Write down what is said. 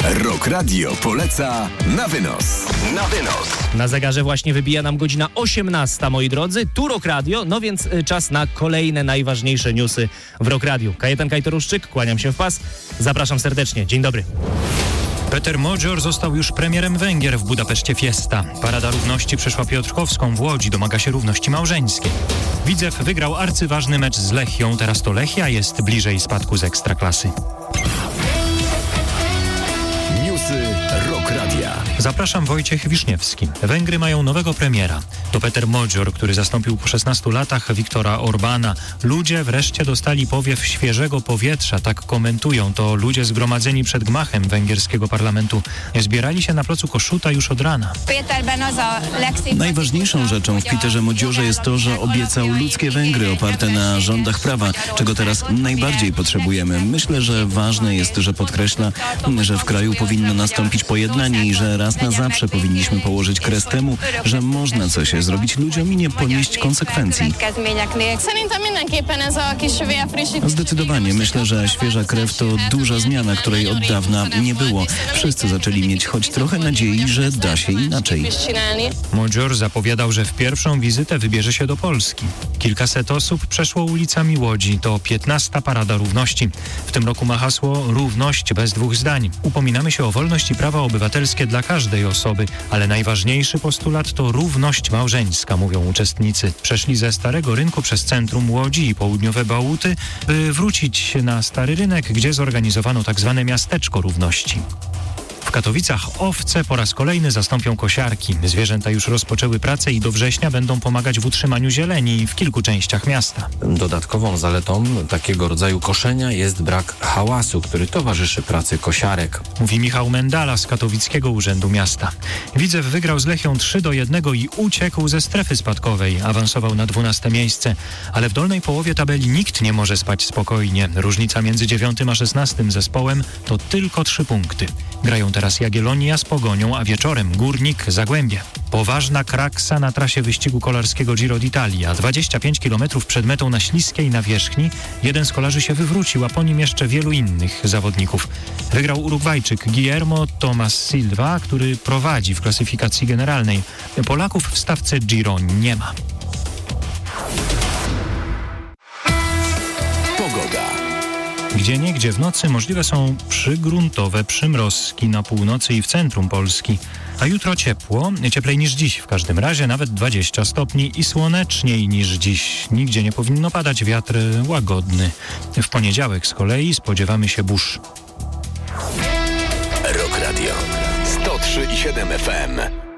Rock Radio poleca na wynos. Na wynos. Na zegarze właśnie wybija nam godzina 18, moi drodzy. Tu Rock Radio, no więc czas na kolejne najważniejsze newsy w Rock Radio. Kajetan Kajtoruszczyk, kłaniam się w pas. Zapraszam serdecznie. Dzień dobry. Peter Modzior został już premierem Węgier w Budapeszcie Fiesta. Parada Równości przeszła Piotrkowską w Łodzi, domaga się równości małżeńskiej. Widzew wygrał arcyważny mecz z Lechią, teraz to Lechia jest bliżej spadku z Ekstraklasy. Newsy Rock Radia. Zapraszam, Wojciech Wiszniewski. Węgry mają nowego premiera. To Peter Modzior, który zastąpił po 16 latach Viktora Orbána. Ludzie wreszcie dostali powiew świeżego powietrza, tak komentują to ludzie zgromadzeni przed gmachem węgierskiego parlamentu. Zbierali się na placu Kossuth już od rana. Najważniejszą rzeczą w Peterze Modziorze jest to, że obiecał ludzkie Węgry oparte na rządach prawa, czego teraz najbardziej potrzebujemy. Myślę, że ważne jest, że podkreśla, że w kraju powinno nastąpić pojednanie i że raz na zawsze powinniśmy położyć kres temu, że można coś zrobić ludziom i nie ponieść konsekwencji. Zdecydowanie. Myślę, że świeża krew to duża zmiana, której od dawna nie było. Wszyscy zaczęli mieć choć trochę nadziei, że da się inaczej. Modzior zapowiadał, że w pierwszą wizytę wybierze się do Polski. Kilkaset osób przeszło ulicami Łodzi. To 15. Parada Równości. W tym roku ma hasło Równość bez dwóch zdań. Upominamy się o wolność i prawa obywatelskie dla każdej osoby, ale najważniejszy postulat to równość małżeńska, mówią uczestnicy. Przeszli ze Starego Rynku przez centrum Łodzi i południowe Bałuty, by wrócić na Stary Rynek, gdzie zorganizowano tzw. miasteczko równości. W Katowicach owce po raz kolejny zastąpią kosiarki. Zwierzęta już rozpoczęły pracę i do września będą pomagać w utrzymaniu zieleni w kilku częściach miasta. Dodatkową zaletą takiego rodzaju koszenia jest brak hałasu, który towarzyszy pracy kosiarek. Mówi Michał Mendala z Katowickiego Urzędu Miasta. Widzew wygrał z Lechią 3-1 i uciekł ze strefy spadkowej. Awansował na 12 miejsce. Ale w dolnej połowie tabeli nikt nie może spać spokojnie. Różnica między 9 a 16 zespołem to tylko 3 punkty. Grają teraz Jagiellonia z Pogonią, a wieczorem Górnik Zagłębie. Poważna kraksa na trasie wyścigu kolarskiego Giro d'Italia. 25 km przed metą na śliskiej nawierzchni jeden z kolarzy się wywrócił, a po nim jeszcze wielu innych zawodników. Wygrał Urugwajczyk Guillermo Tomás Silva, który prowadzi w klasyfikacji generalnej. Polaków w stawce Giro nie ma. Gdzieniegdzie w nocy możliwe są przygruntowe przymrozki na północy i w centrum Polski. A jutro ciepło, cieplej niż dziś w każdym razie, nawet 20 stopni i słoneczniej niż dziś. Nigdzie nie powinno padać, wiatr łagodny. W poniedziałek z kolei spodziewamy się burz. Rock Radio 103,7 FM.